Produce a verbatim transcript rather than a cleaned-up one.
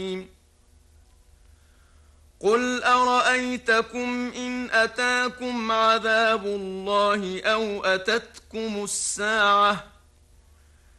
قل أرأيتكم إن أتاكم عذاب الله أو أتتكم الساعة